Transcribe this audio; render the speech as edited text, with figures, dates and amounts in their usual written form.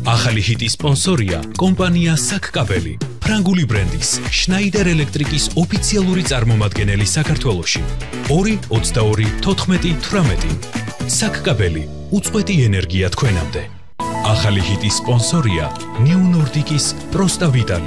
ახალი ჰიტის სპონსორია კომპანია საკკაბელი, ფრანგული ბრენდის შნაიდერ ელექტრიკის ოფიციალური წარმომადგენელი საქართველოში. 2-22-14-18 საკკაბელი, უწყვეტი ენერგია თქვენამდე. ახალი ჰიტის სპონსორია ნიუ ნორდიკის პროსტა ვიტალი,